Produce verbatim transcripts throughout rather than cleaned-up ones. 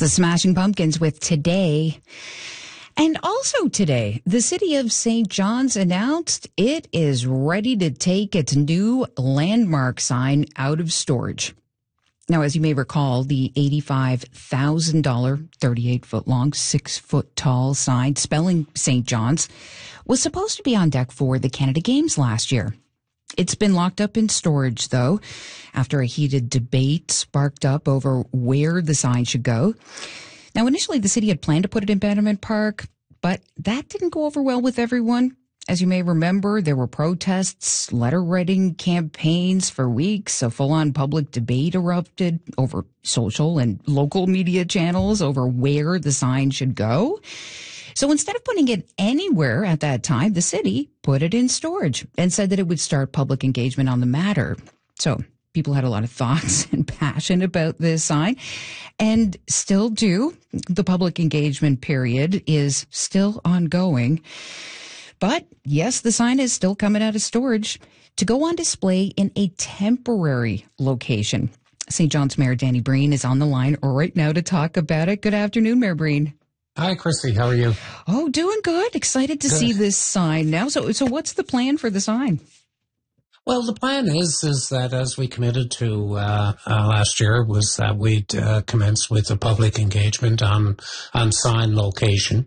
the Smashing Pumpkins with Today. And also today, the city of Saint John's announced it is ready to take its new landmark sign out of storage. Now, as you may recall, the eighty-five thousand dollars, thirty-eight foot long, six foot tall sign spelling Saint John's was supposed to be on deck for the Canada Games last year. It's been locked up in storage, though, after a heated debate sparked up over where the sign should go. Now, initially, the city had planned to put it in Bannerman Park, but that didn't go over well with everyone. As you may remember, there were protests, letter-writing campaigns for weeks. A full-on public debate erupted over social and local media channels over where the sign should go. So instead of putting it anywhere at that time, the city put it in storage and said that it would start public engagement on the matter. So people had a lot of thoughts and passion about this sign and still do. The public engagement period is still ongoing. But yes, the sign is still coming out of storage to go on display in a temporary location. Saint John's Mayor Danny Breen is on the line right now to talk about it. Good afternoon, Mayor Breen. Hi, Chrissy. How are you? Oh, doing good. Excited to good. see this sign now. So, so what's the plan for the sign? Well, the plan is is that as we committed to uh, uh, last year, was that we'd uh, commence with a public engagement on on sign location,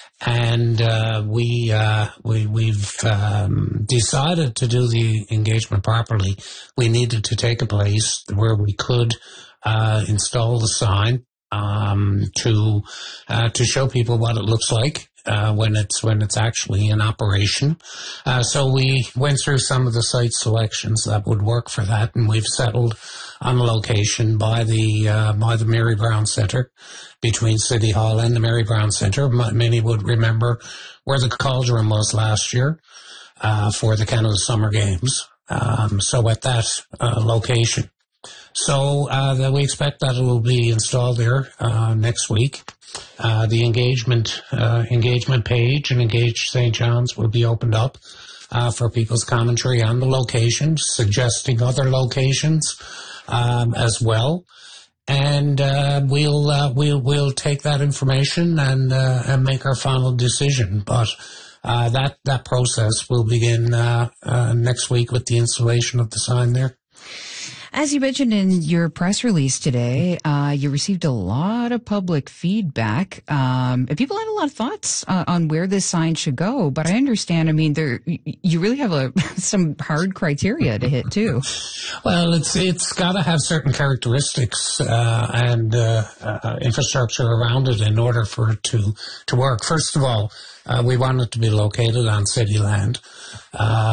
and uh, we uh, we we've um, decided to do the engagement properly. We needed to take a place where we could uh, install the sign. Um, to uh, to show people what it looks like uh, when it's when it's actually in operation. Uh, so we went through some of the site selections that would work for that, and we've settled on a location by the uh, by the Mary Brown Centre, between City Hall and the Mary Brown Centre. Many would remember where the Cauldron was last year uh, for the Canada Summer Games. Um, so at that uh, location. So uh, that we expect that it will be installed there uh, next week. Uh, the engagement uh, engagement page and Engage Saint John's will be opened up uh, for people's commentary on the location, suggesting other locations um, as well. And uh, we'll uh, we'll we'll take that information and uh, and make our final decision. But uh, that that process will begin uh, uh, next week with the installation of the sign there. As you mentioned in your press release today, uh, you received a lot of public feedback. Um, and people had a lot of thoughts uh, on where this sign should go. But I understand, I mean, there you really have a, some hard criteria to hit, too. Well, it's it's got to have certain characteristics uh, and uh, uh, infrastructure around it in order for it to, to work. First of all, uh, we want it to be located on city land. Uh,